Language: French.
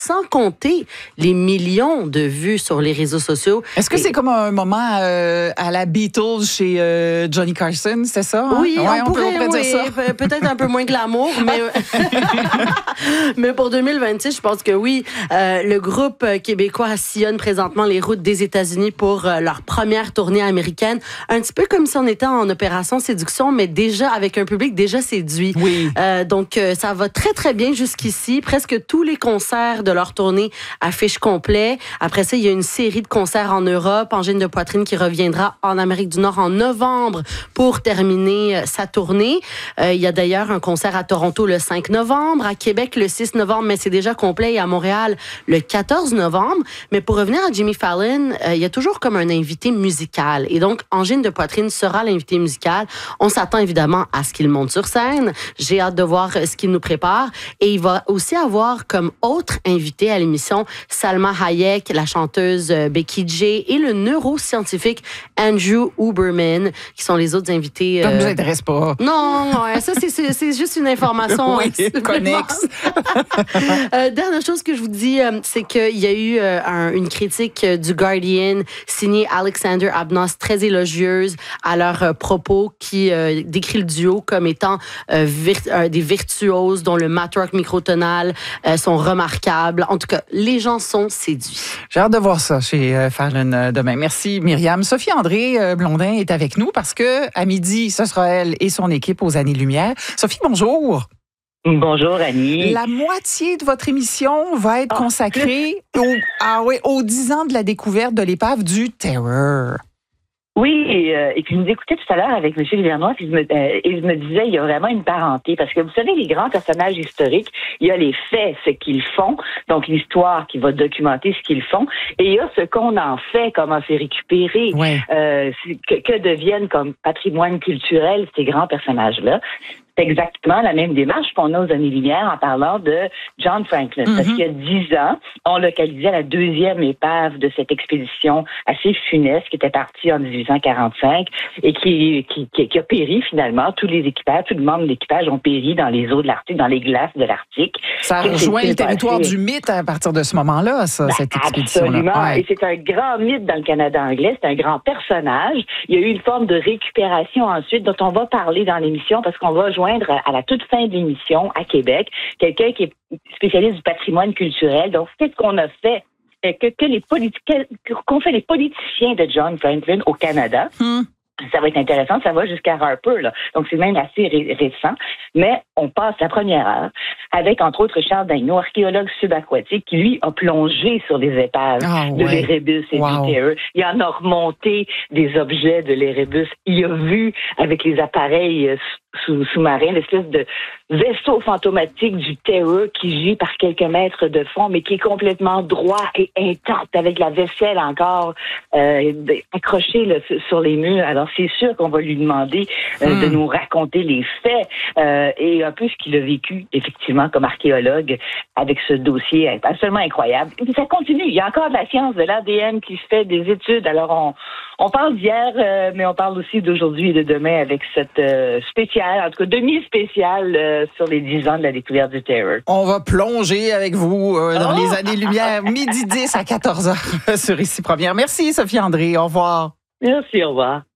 sans compter les millions de vues sur les réseaux sociaux. Est-ce que c'est comme un moment à la Beatles chez Johnny Carson, c'est ça? Hein? Oui, ouais, on pourrait dire ça. Peut-être un peu moins glamour, mais pour 2026, je pense que oui. Le groupe québécois sillonne présentement les routes des États-Unis pour leur première tournée américaine. Un petit peu comme si on était en opération séduction, mais déjà avec un public déjà séduit. Oui. Donc, ça va très, très bien jusqu'ici. Presque tous les concerts de leur tournée affichent complet. Après ça, il y a une série de concerts en Europe. Angine de poitrine qui reviendra en Amérique du Nord en novembre pour terminer sa tournée. Il y a d'ailleurs un concert à Toronto le 5 novembre, à Québec le 6 novembre, mais c'est déjà complet, et à Montréal le 14 novembre. Mais pour revenir à Jimmy Fallon, il y a toujours comme un invité musical. Et donc, Angine de poitrine sera l'invité musical. On s'attend évidemment à ce qu'il monte sur scène. J'ai hâte de voir ce qu'il nous prépare. Et il va aussi avoir comme autre invité à l'émission Salma Hayek, la chanteuse Becky J et le neuroscientifique Andrew Huberman, qui sont les autres invités. Ça ne nous intéresse pas. Non, ça c'est juste une information. Oui, connexe. Dernière chose que je vous dis, c'est qu'il y a eu une critique du Guardian signée Alexander Abnos, très élogieuse à leurs propos, qui décrit le duo comme étant des virtuoses dont le matrock microtonal sont remarquables. En tout cas, les gens sont séduits. J'ai hâte de voir ça chez Fallon demain. Merci Myriam. Sophie-André Blondin est avec nous parce que à midi, ce sera elle et son équipe aux Années-Lumière. Sophie, bonjour. Bonjour Annie. La moitié de votre émission va être consacrée aux 10 ans de la découverte de l'épave du Terror. Oui, et puis je nous écoutais tout à l'heure avec M. Livernois, puis je me disais, il y a vraiment une parenté, parce que vous savez, les grands personnages historiques, il y a les faits, ce qu'ils font, donc l'histoire qui va documenter ce qu'ils font, et il y a ce qu'on en fait, comment c'est récupéré, que deviennent comme patrimoine culturel ces grands personnages-là. C'est exactement la même démarche qu'on a aux Années-Lumière en parlant de John Franklin. Parce qu'il y a 10 ans, on localisait la deuxième épave de cette expédition assez funeste qui était partie en 1845 et qui a péri finalement. Tous les équipages, tous les membres de l'équipage ont péri dans les eaux de l'Arctique, dans les glaces de l'Arctique. Ça rejoint le territoire du mythe à partir de ce moment-là, cette expédition-là. Absolument. Ouais. Et c'est un grand mythe dans le Canada anglais. C'est un grand personnage. Il y a eu une forme de récupération ensuite dont on va parler dans l'émission parce qu'on va joindre à la toute fin de l'émission à Québec quelqu'un qui est spécialiste du patrimoine culturel. Donc, qu'est-ce qu'on a fait qu'ont fait les politiciens de John Franklin au Canada? Ça va être intéressant, ça va jusqu'à Harper, là. Donc, c'est même assez récent. Mais on passe la première heure avec, entre autres, Charles Daigneault, archéologue subaquatique, qui, lui, a plongé sur les épaves de l'Érébus et du Terror. Il en a remonté des objets de l'Érébus. Il a vu, avec les appareils sous-marins, l'espèce de vaisseau fantomatique du Terror qui gît par quelques mètres de fond, mais qui est complètement droit et intact, avec la vaisselle encore accrochée là, sur les murs. Alors, c'est sûr qu'on va lui demander de nous raconter les faits et un peu ce qu'il a vécu, effectivement, comme archéologue avec ce dossier absolument incroyable. Et puis, ça continue. Il y a encore de la science de l'ADN qui se fait des études. Alors, on parle d'hier, mais on parle aussi d'aujourd'hui et de demain avec cette spéciale, en tout cas demi-spéciale sur les 10 ans de la découverte du Terror. On va plonger avec vous dans les Années-Lumière, midi 10 à 14h sur Ici Première. Merci Sophie-André. Au revoir. Merci, au revoir.